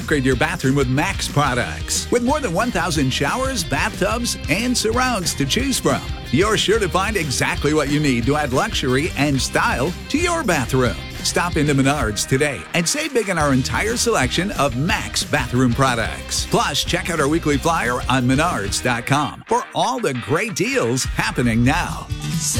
upgrade your bathroom with Max products. With more than 1,000 showers, bathtubs, and surrounds to choose from, you're sure to find exactly what you need to add luxury and style to your bathroom. Stop into Menards today and save big on our entire selection of Max bathroom products. Plus, check out our weekly flyer on Menards.com for all the great deals happening now.